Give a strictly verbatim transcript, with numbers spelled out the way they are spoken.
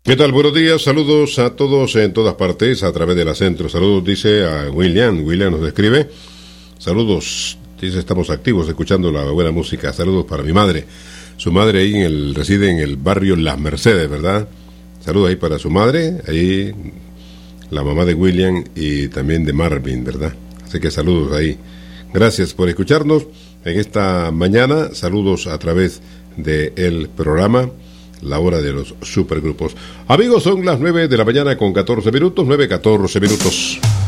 ¿Qué tal? Buenos días, saludos a todos en todas partes a través de la Centro. Saludos, dice a William. William nos escribe. Saludos, dice, estamos activos escuchando la buena música. Saludos para mi madre. Su madre ahí en el, reside en el barrio Las Mercedes, ¿verdad? Saludos ahí para su madre, ahí la mamá de William y también de Marvin, ¿verdad? Así que saludos ahí. Gracias por escucharnos en esta mañana. Saludos a través del programa La Hora de los Supergrupos. Amigos, son las nueve de la mañana con catorce minutos, nueve catorce minutos.